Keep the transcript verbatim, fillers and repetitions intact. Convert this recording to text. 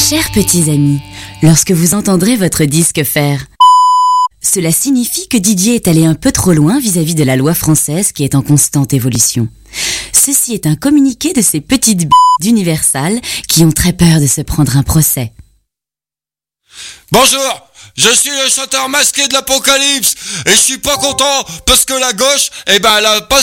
Chers petits amis, lorsque vous entendrez votre disque faire, cela signifie que Didier est allé un peu trop loin vis-à-vis de la loi française qui est en constante évolution. Ceci est un communiqué de ces petites b*** d'Universal qui ont très peur de se prendre un procès. Bonjour, je suis le chanteur masqué de l'Apocalypse et je suis pas content parce que la gauche, eh ben, elle a pas